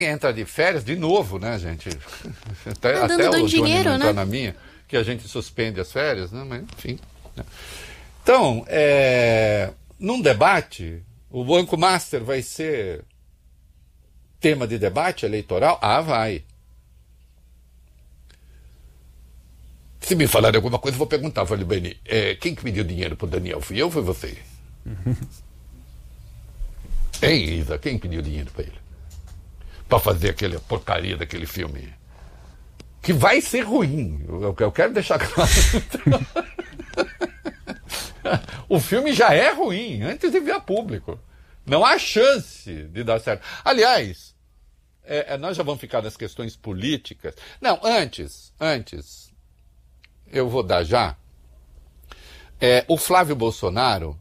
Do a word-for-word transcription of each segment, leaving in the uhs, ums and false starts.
entra de férias de novo, né, gente? Até, tá até o dinheiro, Johnny não né? tá na minha, que a gente suspende as férias, né? Mas, enfim. Né? Então, é, num debate, o Banco Master vai ser tema de debate eleitoral? Ah, vai. Se me falarem alguma coisa, eu vou perguntar. Eu falei, Beni, é, quem que me deu dinheiro pro Daniel? Fui eu ou foi você? Hein, Isa? Quem pediu dinheiro para ele? Para fazer aquela porcaria daquele filme? Que vai ser ruim. Eu, eu quero deixar claro. O filme já é ruim antes de vir a público. Não há chance de dar certo. Aliás, é, é, nós já vamos ficar nas questões políticas. Não, antes, antes, eu vou dar já. É, o Flávio Bolsonaro.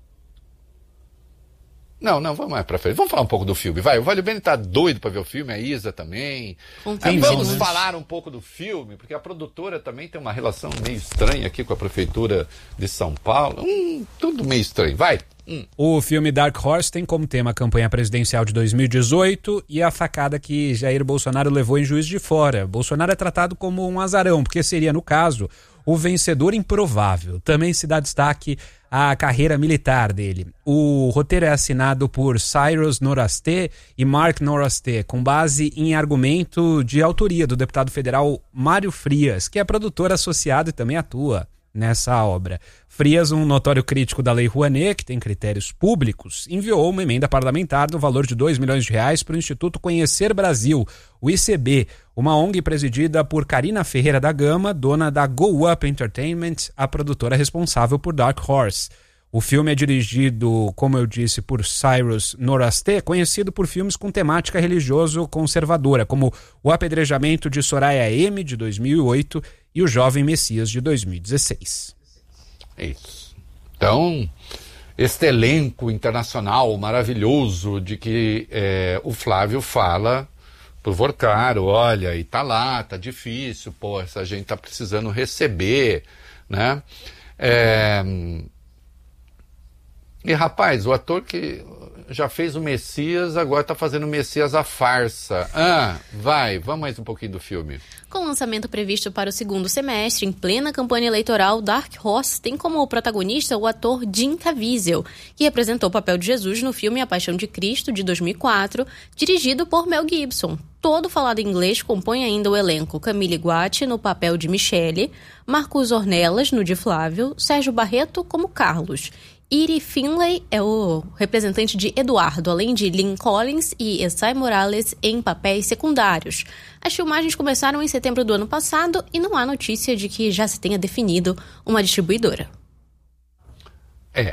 Não, não, vamos mais pra frente. Vamos falar um pouco do filme. Vai, o Vale Bene tá doido pra ver o filme, a Isa também. Aí vamos falar um pouco do filme, porque a produtora também tem uma relação meio estranha aqui com a Prefeitura de São Paulo. Hum, tudo meio estranho. Vai. Hum. O filme Dark Horse tem como tema a campanha presidencial de dois mil e dezoito e a facada que Jair Bolsonaro levou em Juiz de Fora. Bolsonaro é tratado como um azarão, porque seria, no caso, o vencedor improvável. Também se dá destaque à carreira militar dele. O roteiro é assinado por Cyrus Nowrasteh e Mark Nowrasteh, com base em argumento de autoria do deputado federal Mário Frias, que é produtor associado e também atua nessa obra. Frias, um notório crítico da Lei Rouanet, que tem critérios públicos, enviou uma emenda parlamentar no valor de dois milhões de reais para o Instituto Conhecer Brasil, o I C B, uma O N G presidida por Karina Ferreira da Gama, dona da Go Up Entertainment, a produtora responsável por Dark Horse. O filme é dirigido, como eu disse, por Cyrus Nowrasteh, conhecido por filmes com temática religioso-conservadora, como O Apedrejamento de Soraya M., de dois mil e oito, e O Jovem Messias, de dois mil e dezesseis. Isso. Então, este elenco internacional maravilhoso de que é, o Flávio fala pro Vorcaro, olha, e tá lá, tá difícil, pô, essa gente tá precisando receber, né? É... E, rapaz, o ator que já fez o Messias, agora tá fazendo o Messias a farsa. Ah, vai, vamos mais um pouquinho do filme. Com o lançamento previsto para o segundo semestre, em plena campanha eleitoral, Dark Horse tem como protagonista o ator Jim Caviezel, que representou o papel de Jesus no filme A Paixão de Cristo, de dois mil e quatro, dirigido por Mel Gibson. Todo falado em inglês compõe ainda o elenco Camille Guatti no papel de Michele, Marcos Ornelas no de Flávio, Sérgio Barreto como Carlos. Iri Finlay é o representante de Eduardo, além de Lynn Collins e Esai Morales em papéis secundários. As filmagens começaram em setembro do ano passado e não há notícia de que já se tenha definido uma distribuidora. É.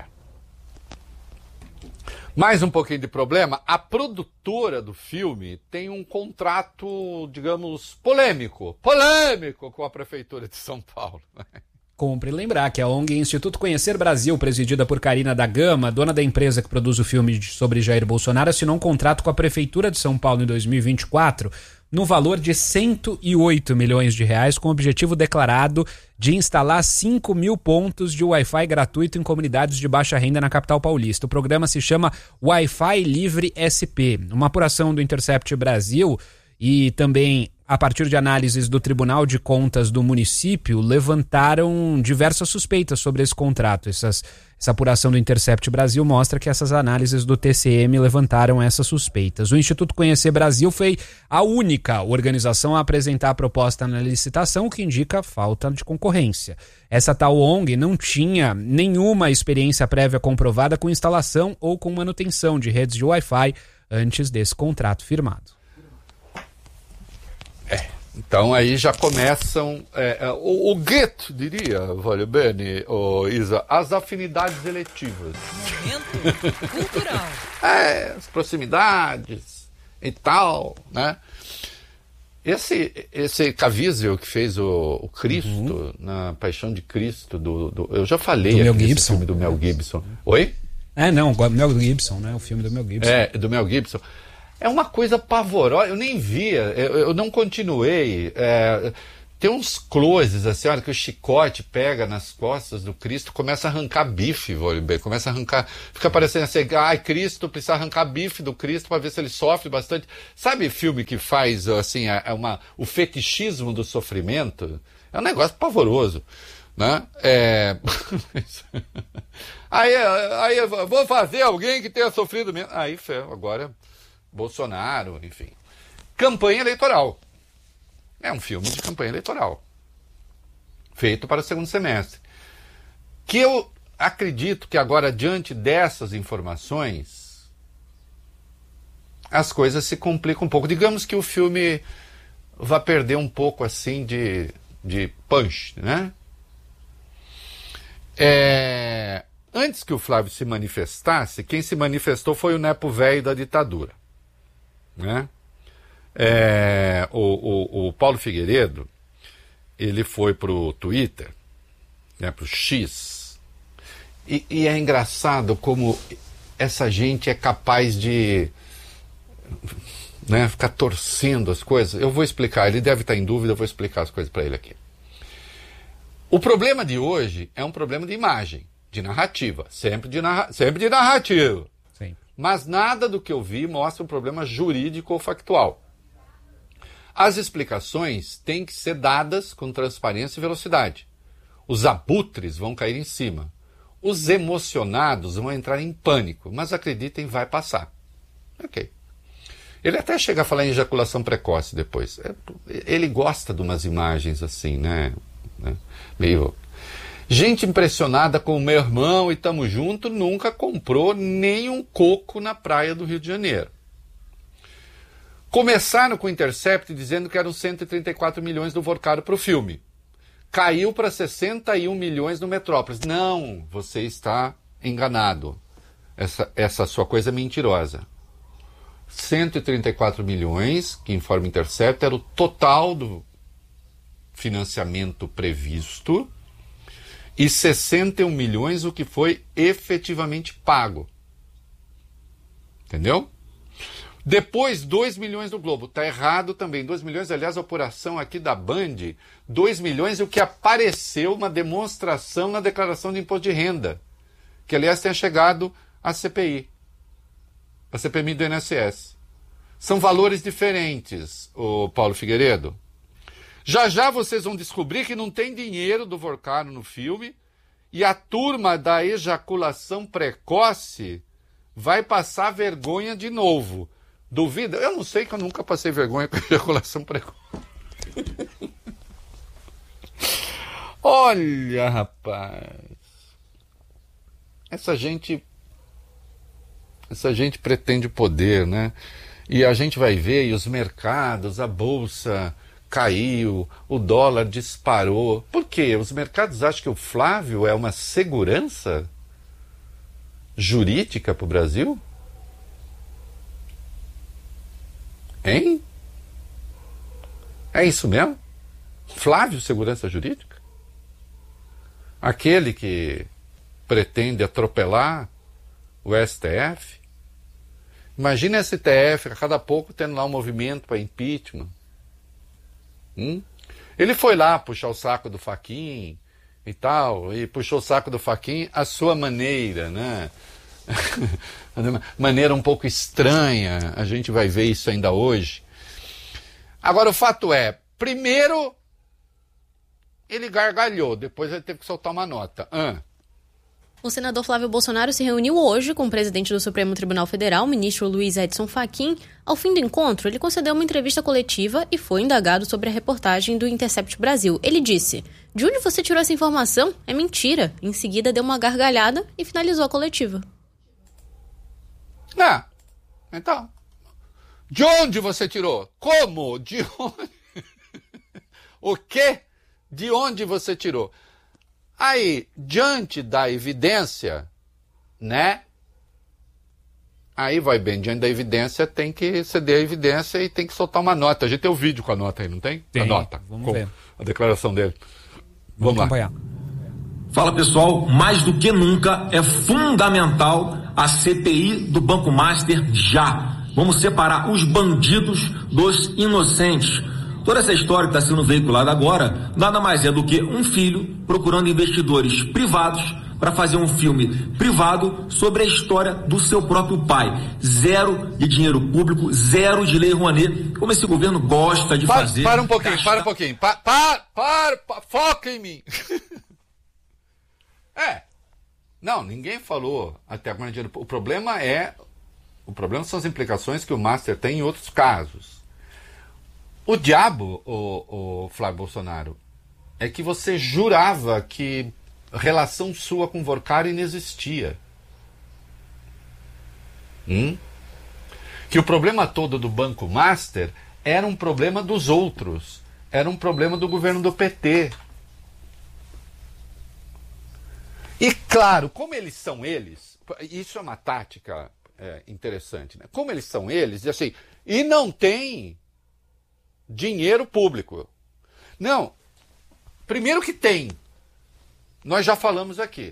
Mais um pouquinho de problema. A produtora do filme tem um contrato, digamos, polêmico. Polêmico com a Prefeitura de São Paulo. Cumpre lembrar que a O N G Instituto Conhecer Brasil, presidida por Karina da Gama, dona da empresa que produz o filme sobre Jair Bolsonaro, assinou um contrato com a Prefeitura de São Paulo em dois mil e vinte e quatro no valor de cento e oito milhões de reais, com o objetivo declarado de instalar cinco mil pontos de Wi-Fi gratuito em comunidades de baixa renda na capital paulista. O programa se chama Wi-Fi Livre S P. Uma apuração do Intercept Brasil e também a partir de análises do Tribunal de Contas do município, levantaram diversas suspeitas sobre esse contrato. Essas, essa apuração do Intercept Brasil mostra que essas análises do T C M levantaram essas suspeitas. O Instituto Conhecer Brasil foi a única organização a apresentar a proposta na licitação, o que indica falta de concorrência. Essa tal O N G não tinha nenhuma experiência prévia comprovada com instalação ou com manutenção de redes de Wi-Fi antes desse contrato firmado. É, então aí já começam é, é, o, o gueto, diria, Vale Bene, oh, Isa, as afinidades eletivas. Momento cultural. É, as proximidades e tal, né? Esse, esse Caviezel que fez o, o Cristo, uhum. na Paixão de Cristo, do, do, eu já falei do aqui Mel nesse Gibson. filme do Mel Gibson. Oi? É, não, o Mel Gibson, né? O filme do Mel Gibson. É, do Mel Gibson. É uma coisa pavorosa, eu nem via, eu, eu não continuei. É, Tem uns closes, assim, olha, que o chicote pega nas costas do Cristo, começa a arrancar bife, Volibear, começa a arrancar, fica parecendo assim, ai, Cristo, precisa arrancar bife do Cristo para ver se ele sofre bastante. Sabe filme que faz, assim, é uma, o fetichismo do sofrimento? É um negócio pavoroso, né? É... aí, aí, vou fazer alguém que tenha sofrido mesmo. Aí, agora, Bolsonaro, enfim. Campanha eleitoral. É um filme de campanha eleitoral, feito para o segundo semestre. Que eu acredito que agora, diante dessas informações, as coisas se complicam um pouco. Digamos que o filme vai perder um pouco assim de, de punch, né? É, antes que o Flávio se manifestasse, quem se manifestou foi o nepo velho da ditadura, né? É, o, o, o Paulo Figueiredo, ele foi pro Twitter, né, pro X, e, e é engraçado como essa gente é capaz de, né, ficar torcendo as coisas. Eu vou explicar, ele deve estar em dúvida, eu vou explicar as coisas para ele aqui. O problema de hoje é um problema de imagem, de narrativa, sempre de, narra sempre de narrativa. Sim. Mas nada do que eu vi mostra um problema jurídico ou factual. As explicações têm que ser dadas com transparência e velocidade. Os abutres vão cair em cima. Os emocionados vão entrar em pânico, mas acreditem, vai passar. Ok. Ele até chega a falar em ejaculação precoce depois. Ele gosta de umas imagens assim, né? Meio... Gente impressionada com o meu irmão e tamo junto nunca comprou nem um coco na praia do Rio de Janeiro. Começaram com o Intercept dizendo que eram cento e trinta e quatro milhões do Vorcado para o filme. Caiu para sessenta e um milhões no Metrópolis. Não, você está enganado. Essa, essa sua coisa é mentirosa. cento e trinta e quatro milhões, que informa o Intercept, era o total do financiamento previsto, e sessenta e um milhões o que foi efetivamente pago. Entendeu? Depois, dois milhões do Globo. Está errado também. dois milhões, aliás, a apuração aqui da Band, dois milhões, o que apareceu uma demonstração na declaração de imposto de renda, que, aliás, tenha chegado à C P I, a C P M I do I N S S. São valores diferentes, o Paulo Figueiredo. Já já vocês vão descobrir que não tem dinheiro do Vorcado no filme e a turma da ejaculação precoce vai passar vergonha de novo. Duvida? Eu não sei, que eu nunca passei vergonha com ejaculação precoce. Olha, rapaz. Essa gente... Essa gente pretende poder, né? E a gente vai ver, e os mercados, a bolsa caiu, o dólar disparou. Por quê? Os mercados acham que o Flávio é uma segurança jurídica para o Brasil? Hein? É isso mesmo? Flávio, segurança jurídica? Aquele que pretende atropelar o S T F? Imagina esse S T F a cada pouco tendo lá um movimento para impeachment. Hum? Ele foi lá puxar o saco do Fachin e tal, e puxou o saco do Fachin à sua maneira, né? Maneira um pouco estranha, a gente vai ver isso ainda hoje. Agora, o fato é, primeiro, ele gargalhou, depois ele teve que soltar uma nota. Ah. O senador Flávio Bolsonaro se reuniu hoje com o presidente do Supremo Tribunal Federal, o ministro Luiz Edson Fachin. Ao fim do encontro, ele concedeu uma entrevista coletiva e foi indagado sobre a reportagem do Intercept Brasil. Ele disse: "De onde você tirou essa informação? É mentira." Em seguida, deu uma gargalhada e finalizou a coletiva. Ah, então, de onde você tirou? Como? De onde? O quê? De onde você tirou? Aí, diante da evidência, né? Aí vai bem, diante da evidência tem que ceder a evidência e tem que soltar uma nota. A gente tem o vídeo com a nota aí, não tem? Tem, a nota, vamos com ver. A declaração dele. Vamos, vamos lá. acompanhar. Fala, pessoal, mais do que nunca é fundamental a C P I do Banco Master já. Vamos separar os bandidos dos inocentes. Toda essa história que está sendo veiculada agora nada mais é do que um filho procurando investidores privados para fazer um filme privado sobre a história do seu próprio pai. Zero de dinheiro público, zero de lei Rouanet, como esse governo gosta de para, fazer. Para um pouquinho, gastar... para um pouquinho. Para, para, para, para foca em mim. É. Não, ninguém falou até agora dinheiro. O problema é... O problema são as implicações que o Master tem em outros casos. O diabo, o, o Flávio Bolsonaro, é que você jurava que relação sua com o Vorkaro inexistia. Hum? Que o problema todo do Banco Master era um problema dos outros. Era um problema do governo do P T. E claro, como eles são eles, isso é uma tática é, interessante, né? Como eles são eles, e assim, e não tem dinheiro público. Não. Primeiro que tem. Nós já falamos aqui.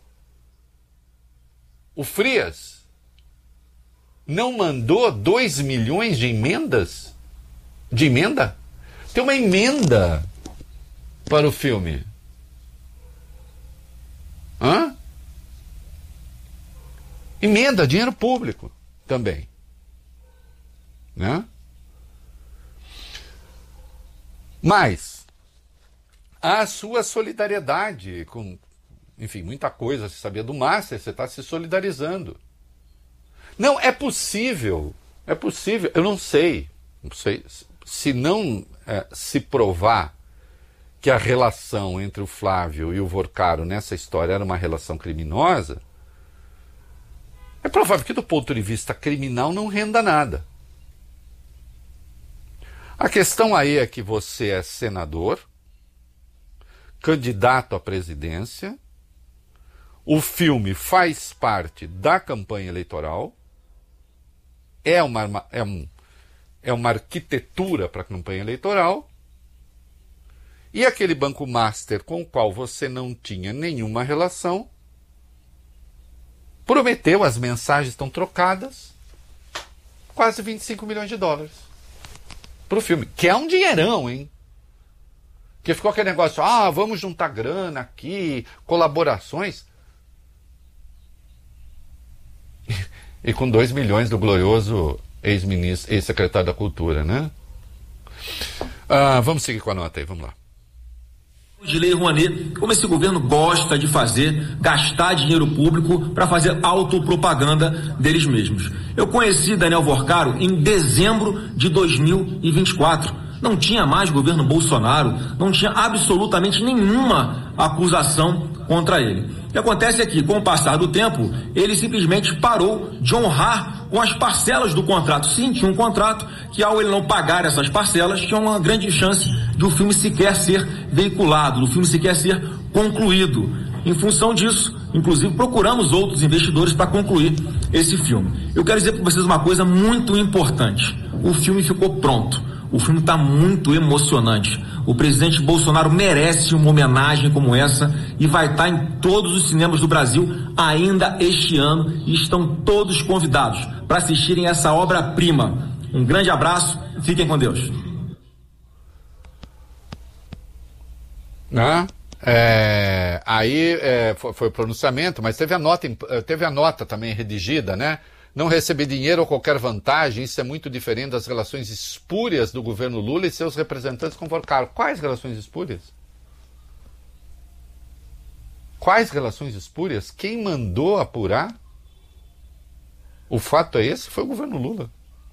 O Frias não mandou dois milhões de emendas? De emenda? Tem uma emenda para o filme. Hã? Emenda, dinheiro público também. Né? Mas a sua solidariedade com, enfim, muita coisa se sabia do Master, você está se solidarizando. Não, é possível, é possível, eu não sei, não sei, se não é, se provar que a relação entre o Flávio e o Vorkaro nessa história era uma relação criminosa, é provável que do ponto de vista criminal não renda nada. A questão aí é que você é senador, candidato à presidência, o filme faz parte da campanha eleitoral, é uma, é um, é uma arquitetura para a campanha eleitoral, e aquele Banco Master com o qual você não tinha nenhuma relação, prometeu, as mensagens estão trocadas, quase vinte e cinco milhões de dólares. Pro filme, que é um dinheirão, hein? Que ficou aquele negócio, ah, vamos juntar grana aqui, colaborações. E com dois milhões do glorioso ex-ministro, ex-secretário da Cultura, né? Ah, vamos seguir com a nota aí, vamos lá. De lei Rouanet, como esse governo gosta de fazer, gastar dinheiro público para fazer autopropaganda deles mesmos. Eu conheci Daniel Vorkaro em dezembro de dois mil e vinte e quatro. Não tinha mais governo Bolsonaro, não tinha absolutamente nenhuma acusação contra ele. O que acontece é que, com o passar do tempo, ele simplesmente parou de honrar com as parcelas do contrato. Sim, tinha um contrato que, ao ele não pagar essas parcelas, tinha uma grande chance do filme sequer ser veiculado, do filme sequer ser concluído. Em função disso, inclusive, procuramos outros investidores para concluir esse filme. Eu quero dizer para vocês uma coisa muito importante. O filme ficou pronto. O filme está muito emocionante. O presidente Bolsonaro merece uma homenagem como essa e vai estar em todos os cinemas do Brasil ainda este ano e estão todos convidados para assistirem essa obra-prima. Um grande abraço, fiquem com Deus. Né? É, aí é, foi, foi o pronunciamento, mas teve a nota, teve a nota também redigida, né? Não receber dinheiro ou qualquer vantagem, isso é muito diferente das relações espúrias do governo Lula e seus representantes com Vorkaro. Quais relações espúrias? Quais relações espúrias? Quem mandou apurar? O fato é esse, foi o governo Lula.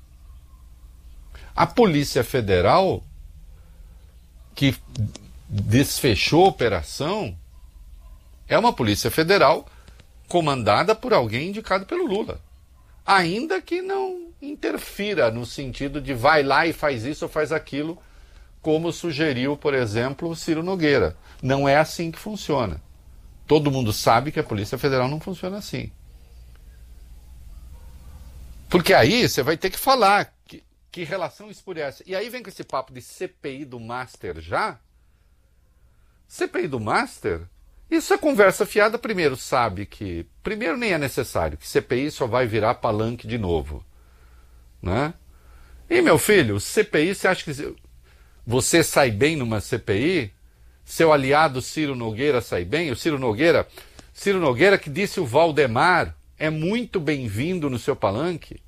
A Polícia Federal, que desfechou a operação, é uma Polícia Federal comandada por alguém indicado pelo Lula. Ainda que não interfira no sentido de vai lá e faz isso ou faz aquilo, como sugeriu, por exemplo, o Ciro Nogueira. Não é assim que funciona. Todo mundo sabe que a Polícia Federal não funciona assim. Porque aí você vai ter que falar que, que relação espúria é essa. E aí vem com esse papo de C P I do Master já. C P I do Master... Isso é conversa fiada, primeiro sabe que, primeiro nem é necessário, que C P I só vai virar palanque de novo, né? E meu filho, C P I, você acha que... você sai bem numa C P I, seu aliado Ciro Nogueira sai bem, o Ciro Nogueira, Ciro Nogueira que disse o Valdemar é muito bem-vindo no seu palanque.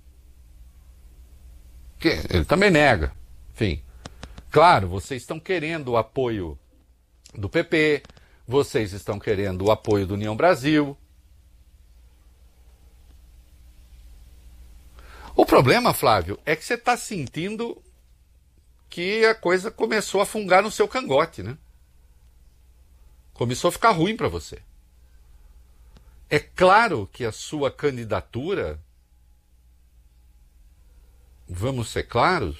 Que ele também nega. Enfim, claro, vocês estão querendo o apoio do P P, vocês estão querendo o apoio do União Brasil. O problema, Flávio, é que você está sentindo que a coisa começou a fungar no seu cangote, né? Começou a ficar ruim para você. É claro que a sua candidatura, vamos ser claros,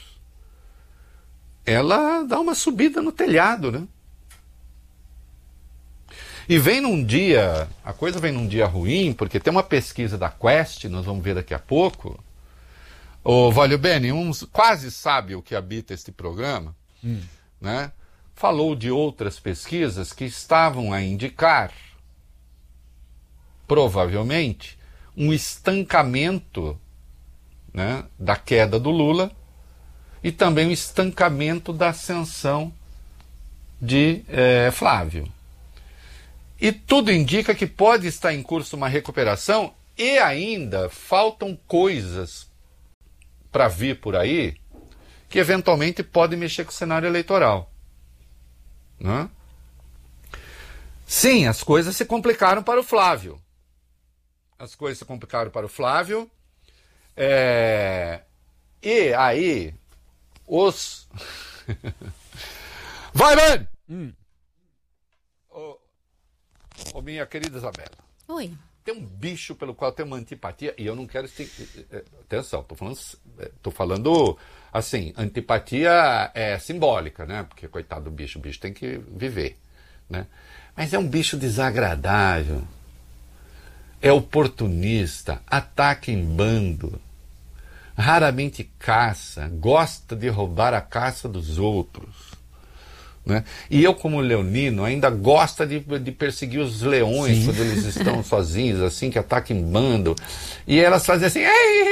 ela dá uma subida no telhado, né? E vem num dia, a coisa vem num dia ruim, porque tem uma pesquisa da Quest, nós vamos ver daqui a pouco. O Valio Bene, um quase sabe o que habita este programa, hum. né? Falou de outras pesquisas que estavam a indicar, provavelmente, um estancamento, né, da queda do Lula e também um estancamento da ascensão de é, Flávio. E tudo indica que pode estar em curso uma recuperação e ainda faltam coisas para vir por aí que eventualmente podem mexer com o cenário eleitoral. Né? Sim, as coisas se complicaram para o Flávio. As coisas se complicaram para o Flávio. É... E aí, os... Vai, mano! Hum. Ô, ô, minha querida Isabela. Oi. Tem um bicho pelo qual eu tenho uma antipatia, e eu não quero... Atenção, tô falando, tô falando assim, antipatia é simbólica, né? Porque, coitado do bicho, o bicho tem que viver, né? Mas é um bicho desagradável, é oportunista, ataca em bando, raramente caça, gosta de roubar a caça dos outros. Né? E eu, como leonino, ainda gosto de, de perseguir os leões. Sim. Quando eles estão sozinhos, assim, que atacam em bando. E elas fazem assim,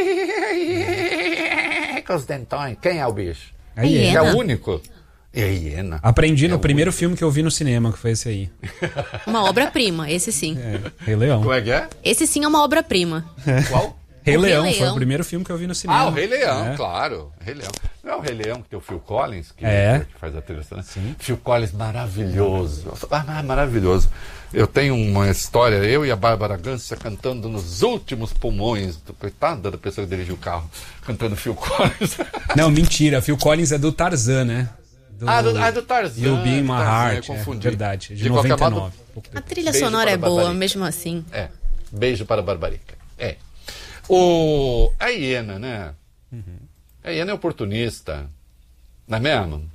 com os dentões. Quem é o bicho? A hiena. É o único? É a hiena. Aprendi é no primeiro único. filme que eu vi no cinema, que foi esse aí. Uma obra-prima, esse sim. É, Rei Leão. Como é que é? Esse sim é uma obra-prima. Qual? Rei O Leão, Rei foi Leão. o primeiro filme que eu vi no cinema. Ah, o Rei Leão, é. claro. Rei Leão. Não é o Rei Leão que tem o Phil Collins, que, É. que faz a trilha sonora? Sim. Phil Collins, maravilhoso. Ah, maravilhoso. Eu tenho uma história, eu e a Bárbara Gância cantando nos últimos pulmões, coitada da pessoa que dirigiu o carro, cantando Phil Collins. Não, mentira. Phil Collins é do Tarzan, né? Do... Ah, do, ah, do Tarzan. You'll Be in My Tarzan, Heart. eu confundi. É, verdade, de, de noventa e qualquer nove. modo, A trilha beijo sonora é para a boa, Barbarica. mesmo assim. É, beijo para a Barbarica. É. O, a hiena, né? Uhum. A hiena é oportunista. Não é mesmo?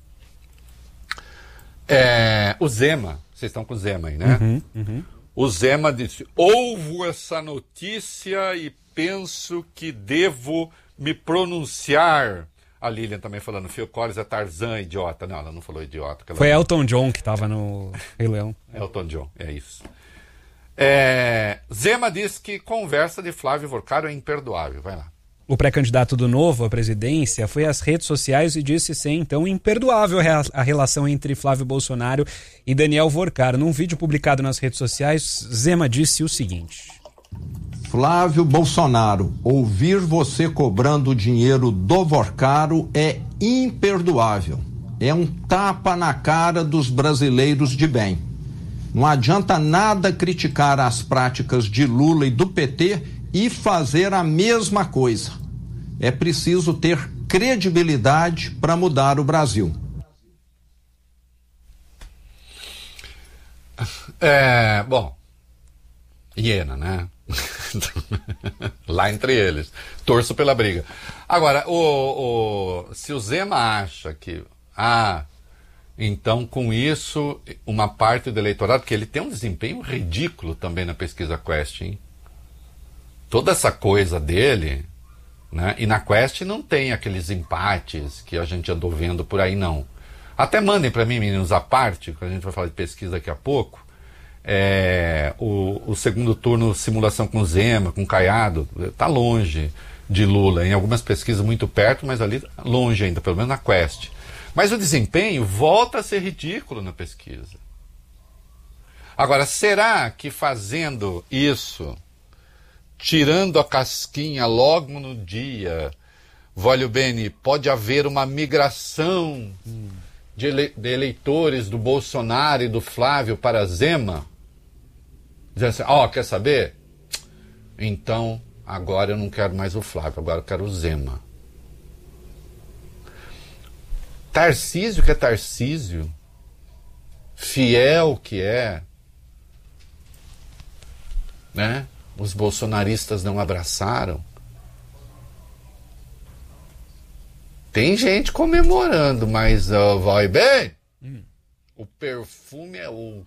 É, o Zema, vocês estão com o Zema aí, né? Uhum, uhum. O Zema disse, ouvo essa notícia e penso que devo me pronunciar. A Lilian também falando, Phil Collins é Tarzan, idiota. Não, ela não falou idiota. Foi não... Elton John que estava no Rei Leão. Elton John, é isso. É, Zema diz que conversa de Flávio Vorcaro é imperdoável. Vai lá. O pré-candidato do Novo à presidência foi às redes sociais e disse ser, então, imperdoável a relação entre Flávio Bolsonaro e Daniel Vorcaro. Num vídeo publicado nas redes sociais, Zema disse o seguinte: Flávio Bolsonaro, ouvir você cobrando dinheiro do Vorcaro é imperdoável. É um tapa na cara dos brasileiros de bem. Não adianta nada criticar as práticas de Lula e do P T e fazer a mesma coisa. É preciso ter credibilidade para mudar o Brasil. É, bom, hiena, né? Lá entre eles. Torço pela briga. Agora, o, o, se o Zema acha que... Ah, então, com isso, uma parte do eleitorado, porque ele tem um desempenho ridículo também na pesquisa Quest, hein? Toda essa coisa dele, né? E na Quest não tem aqueles empates que a gente andou vendo por aí, não. Até mandem para mim, meninos, à parte, que a gente vai falar de pesquisa daqui a pouco, é, o, o segundo turno, simulação com Zema, com Caiado, está longe de Lula. Em algumas pesquisas muito perto, mas ali longe ainda, pelo menos na Quest. Mas o desempenho volta a ser ridículo na pesquisa. Agora, será que fazendo isso, tirando a casquinha logo no dia, voglio bene, pode haver uma migração hum. de, ele, de eleitores do Bolsonaro e do Flávio para Zema? Dizendo assim, ó, oh, quer saber? Então, agora eu não quero mais o Flávio, agora eu quero o Zema. Tarcísio que é Tarcísio, fiel que é, né? Os bolsonaristas não abraçaram. Tem gente comemorando, mas uh, vai bem. Hum. O perfume é outro.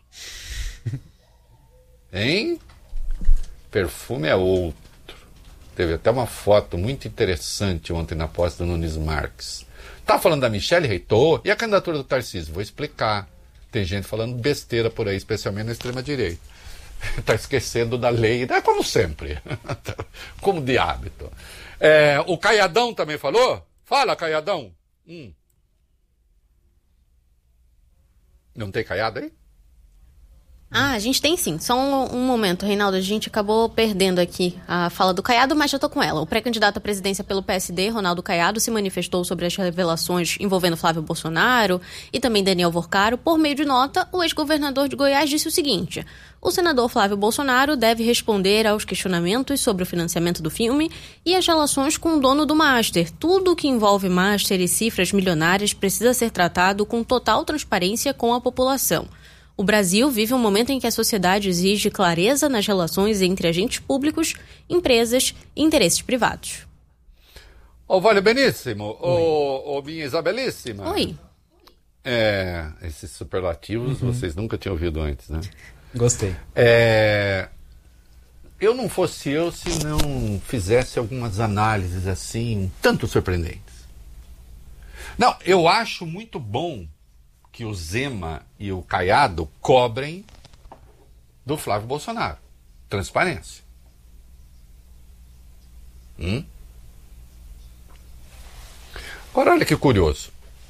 Hein? Perfume é outro. Teve até uma foto muito interessante ontem na posse do Nunes Marques. Tá falando da Michelle Reitor e a candidatura do Tarcísio? Vou explicar. Tem gente falando besteira por aí, especialmente na extrema-direita. Está esquecendo da lei, é como sempre, como de hábito. É, o Caiadão também falou? Fala, Caiadão. Hum. Não tem Caiado aí? Ah, a gente tem sim. Só um, um momento, Reinaldo. A gente acabou perdendo aqui a fala do Caiado, mas já tô com ela. O pré-candidato à presidência pelo P S D, Ronaldo Caiado, se manifestou sobre as revelações envolvendo Flávio Bolsonaro e também Daniel Vorcaro. Por meio de nota, o ex-governador de Goiás disse o seguinte: o senador Flávio Bolsonaro deve responder aos questionamentos sobre o financiamento do filme e as relações com o dono do Master. Tudo que envolve Master e cifras milionárias precisa ser tratado com total transparência com a população. O Brasil vive um momento em que a sociedade exige clareza nas relações entre agentes públicos, empresas e interesses privados. Ô, Vale Beníssimo, ô, ô, minha Isabelíssima. Oi. É, esses superlativos uhum. vocês nunca tinham ouvido antes, né? Gostei. É, eu não fosse eu se não fizesse algumas análises assim, tanto surpreendentes. Não, eu acho muito bom que o Zema e o Caiado cobrem do Flávio Bolsonaro. Transparência. Hum? Agora, olha que curioso.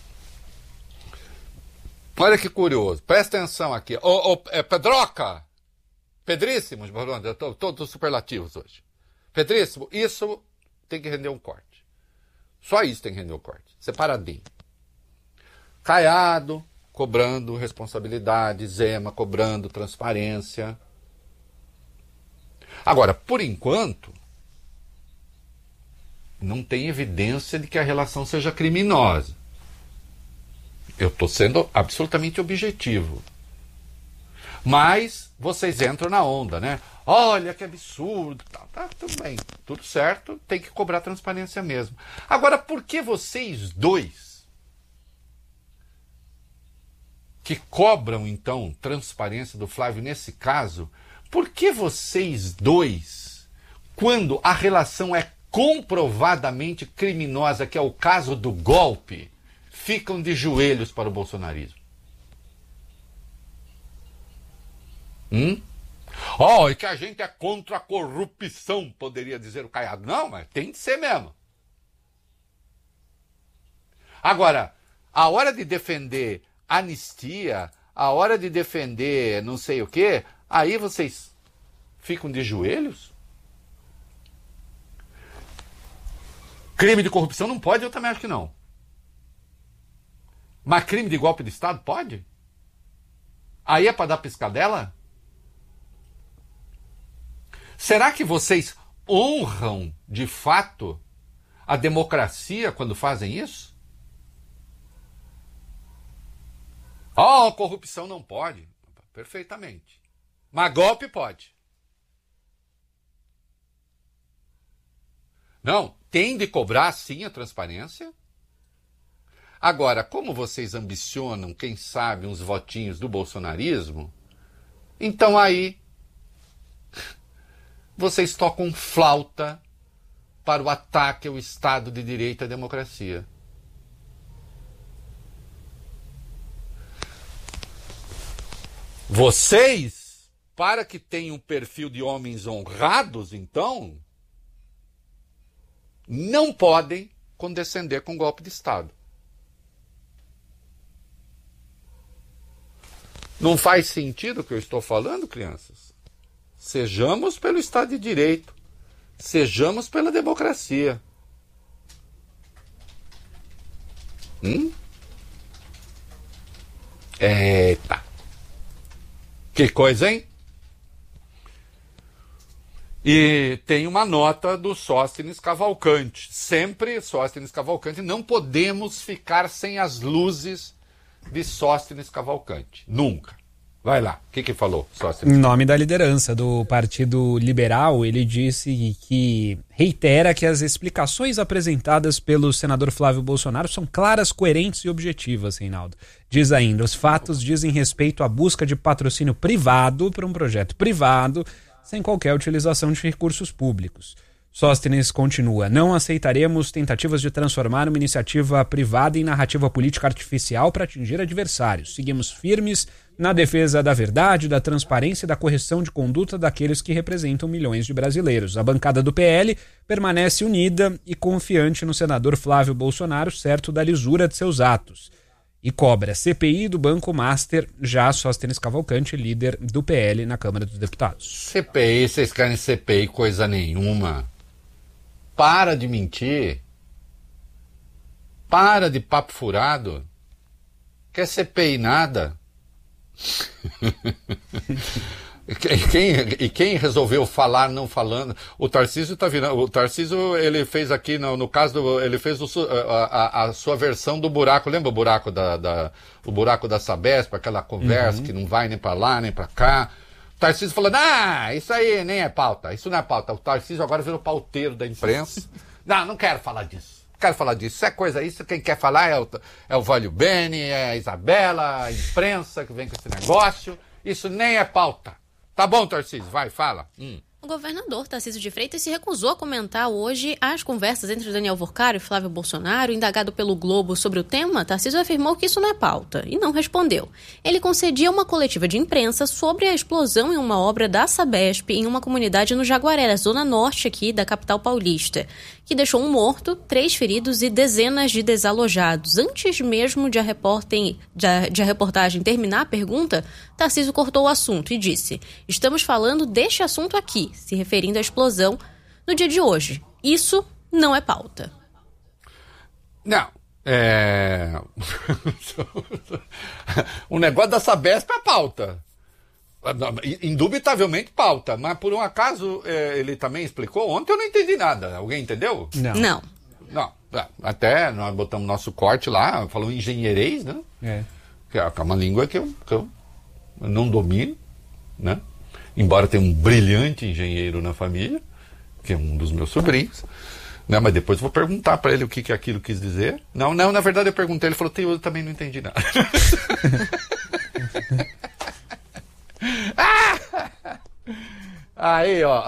Olha que curioso. Presta atenção aqui. Ô, ô, é, Pedroca! Pedríssimo, eu estou todos superlativos hoje. Pedríssimo, isso tem que render um corte. Só isso tem que render um corte. Separadinho. Caiado cobrando responsabilidade, Zema cobrando transparência. Agora, por enquanto, não tem evidência de que a relação seja criminosa. Eu estou sendo absolutamente objetivo. Mas vocês entram na onda, né? Olha que absurdo. Tá, tá, tudo bem, tudo certo, tem que cobrar transparência mesmo. Agora, por que vocês dois que cobram, então, transparência do Flávio nesse caso, por que vocês dois, quando a relação é comprovadamente criminosa, que é o caso do golpe, ficam de joelhos para o bolsonarismo? Hum? Oh, e que a gente é contra a corrupção, poderia dizer o Caiado. Não, mas tem de ser mesmo. Agora, a hora de defender anistia, a hora de defender não sei o quê, aí vocês ficam de joelhos? Crime de corrupção não pode, eu também acho que não. Mas crime de golpe de Estado pode? Aí é para dar piscadela? Será que vocês honram, de fato, a democracia quando fazem isso? Oh, corrupção não pode. Perfeitamente. Mas golpe pode. Não, tem de cobrar sim a transparência. Agora, como vocês ambicionam, quem sabe, uns votinhos do bolsonarismo, então aí vocês tocam flauta para o ataque ao Estado de Direito e à democracia. Vocês, para que tenham um perfil de homens honrados, então, não podem condescender com golpe de Estado. Não faz sentido o que eu estou falando, crianças? Sejamos pelo Estado de Direito. Sejamos pela democracia. Hum? Eita. Que coisa, hein? E tem uma nota do Sóstenes Cavalcante. Sempre Sóstenes Cavalcante. Não podemos ficar sem as luzes de Sóstenes Cavalcante. Nunca. Vai lá. O que que falou, Sóstenes? Em nome da liderança do Partido Liberal, ele disse que reitera que as explicações apresentadas pelo senador Flávio Bolsonaro são claras, coerentes e objetivas, Reinaldo. Diz ainda, os fatos dizem respeito à busca de patrocínio privado para um projeto privado, sem qualquer utilização de recursos públicos. Sóstenes continua, não aceitaremos tentativas de transformar uma iniciativa privada em narrativa política artificial para atingir adversários. Seguimos firmes na defesa da verdade, da transparência e da correção de conduta daqueles que representam milhões de brasileiros. A bancada do P L permanece unida e confiante no senador Flávio Bolsonaro, certo da lisura de seus atos. E cobra C P I do Banco Master, já Sóstenes Cavalcante, líder do P L na Câmara dos Deputados. C P I, vocês querem C P I coisa nenhuma. Para de mentir. Para de papo furado. Quer C P I nada. E quem, e quem resolveu falar não falando? O Tarcísio tá virando. O Tarcísio, ele fez aqui, no, no caso, do, ele fez o, a, a, a sua versão do buraco. Lembra o buraco da, da, o buraco da Sabesp, aquela conversa uhum. que não vai nem pra lá, nem pra cá. O Tarcísio falando, ah, isso aí nem é pauta, isso não é pauta. O Tarcísio agora virou pauteiro da imprensa. Não, não quero falar disso. Não quero falar disso. Isso é coisa, isso quem quer falar é o, é o Vólio Bene, é a Isabela, a imprensa que vem com esse negócio. Isso nem é pauta. Tá bom, Tarcísio, vai, fala. Hum. O governador Tarcísio de Freitas se recusou a comentar hoje as conversas entre Daniel Vorcaro e Flávio Bolsonaro. Indagado pelo Globo sobre o tema, Tarcísio afirmou que isso não é pauta e não respondeu. Ele concedia uma coletiva de imprensa sobre a explosão em uma obra da Sabesp em uma comunidade no Jaguaré, na zona norte aqui da capital paulista, que deixou um morto, três feridos e dezenas de desalojados. Antes mesmo de a, repórter, de a, de a reportagem terminar a pergunta, Tarcísio cortou o assunto e disse: estamos falando deste assunto aqui, se referindo à explosão no dia de hoje. Isso não é pauta. Não, é... o negócio da Sabesp é pauta. Indubitavelmente pauta, mas por um acaso é, ele também explicou. Ontem eu não entendi nada. Alguém entendeu? Não. Não. Não. Até nós botamos nosso corte lá, falou engenheirês, né? É. Que é uma língua que eu, que eu não domino, né? Embora tenha um brilhante engenheiro na família, que é um dos meus sobrinhos, né? Mas depois eu vou perguntar para ele o que, que aquilo quis dizer. Não, não, na verdade eu perguntei, ele falou, eu também não entendi nada. ah! Aí, ó.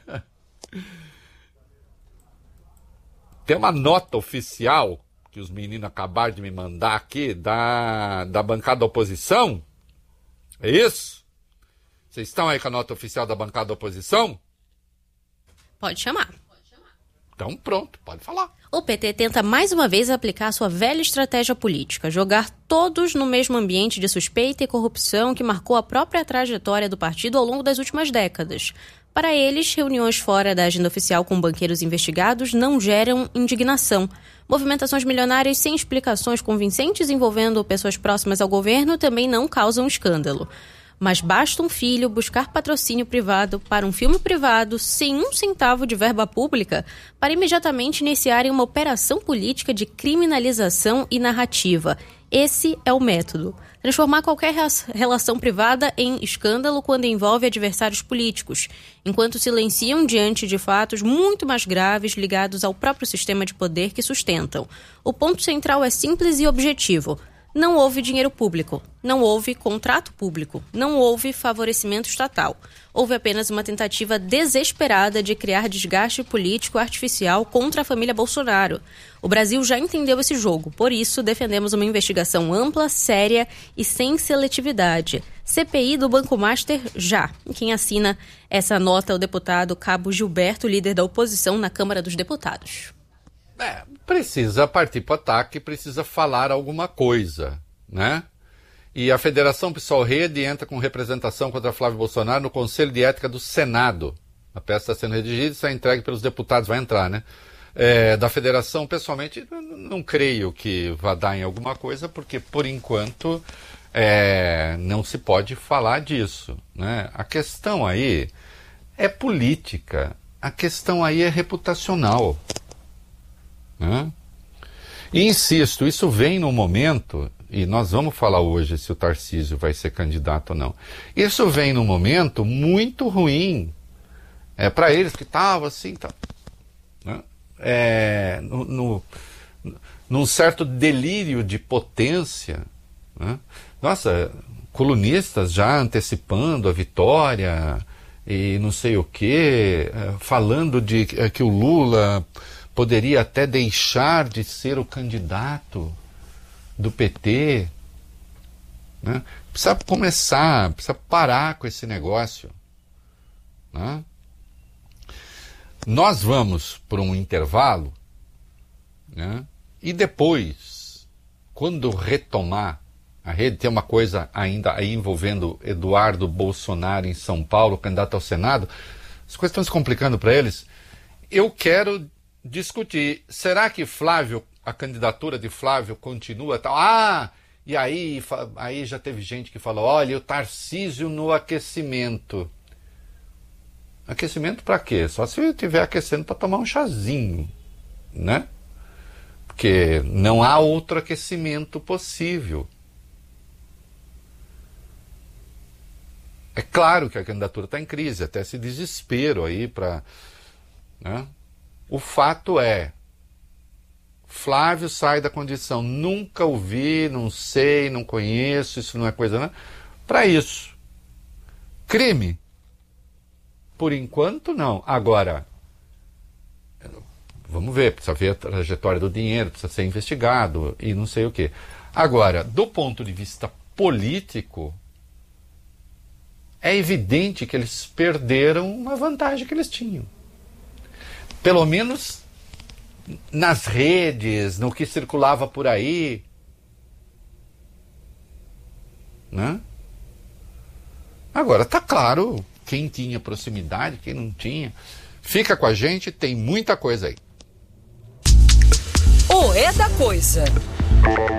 Tem uma nota oficial que os meninos acabaram de me mandar aqui da, da bancada da oposição. É isso? Vocês estão aí com a nota oficial da bancada da oposição? Pode chamar. Então pronto, pode falar. O P T tenta mais uma vez aplicar sua velha estratégia política, jogar todos no mesmo ambiente de suspeita e corrupção que marcou a própria trajetória do partido ao longo das últimas décadas. Para eles, reuniões fora da agenda oficial com banqueiros investigados não geram indignação. Movimentações milionárias sem explicações convincentes envolvendo pessoas próximas ao governo também não causam escândalo. Mas basta um filho buscar patrocínio privado para um filme privado sem um centavo de verba pública para imediatamente iniciarem uma operação política de criminalização e narrativa. Esse é o método. Transformar qualquer relação privada em escândalo quando envolve adversários políticos, enquanto silenciam diante de fatos muito mais graves ligados ao próprio sistema de poder que sustentam. O ponto central é simples e objetivo. Não houve dinheiro público, não houve contrato público, não houve favorecimento estatal. Houve apenas uma tentativa desesperada de criar desgaste político artificial contra a família Bolsonaro. O Brasil já entendeu esse jogo, por isso defendemos uma investigação ampla, séria e sem seletividade. C P I do Banco Master já. Quem assina essa nota é o deputado Cabo Gilberto, líder da oposição na Câmara dos Deputados. É, precisa partir para o ataque, precisa falar alguma coisa, né? E a Federação PSOL Rede entra com representação contra Flávio Bolsonaro no Conselho de Ética do Senado. A peça está sendo redigida e está entregue pelos deputados, vai entrar, né? É, da Federação, pessoalmente, não creio que vá dar em alguma coisa, porque, por enquanto, é, não se pode falar disso, né? A questão aí é política, a questão aí é reputacional, né? E insisto, isso vem no momento, e nós vamos falar hoje se o Tarcísio vai ser candidato ou não, isso vem num momento muito ruim é, para eles, que estavam assim, tá, né? É, no, no, num certo delírio de potência, né? Nossa, colunistas já antecipando a vitória e não sei o quê, falando de que o Lula poderia até deixar de ser o candidato do P T, né? Precisa começar, precisa parar com esse negócio, né? Nós vamos por um intervalo, né? E depois, quando retomar a rede, tem uma coisa ainda aí envolvendo Eduardo Bolsonaro em São Paulo, candidato ao Senado, as coisas estão se complicando para eles. Eu quero discutir, será que Flávio, a candidatura de Flávio continua tal? Ah, e aí, aí já teve gente que falou, olha, o Tarcísio no aquecimento. Aquecimento para quê? Só se eu estiver aquecendo para tomar um chazinho, né? Porque não há outro aquecimento possível. É claro que a candidatura está em crise, até esse desespero aí para... Né? O fato é, Flávio sai da condição, nunca ouvi, não sei, não conheço, isso não é coisa, né? Para isso. Crime? Por enquanto, não. Agora, vamos ver, precisa ver a trajetória do dinheiro, precisa ser investigado e não sei o quê. Agora, do ponto de vista político, é evidente que eles perderam uma vantagem que eles tinham. Pelo menos nas redes, no que circulava por aí, né? Agora, tá claro quem tinha proximidade, quem não tinha. Fica com a gente, tem muita coisa aí. O É da Coisa.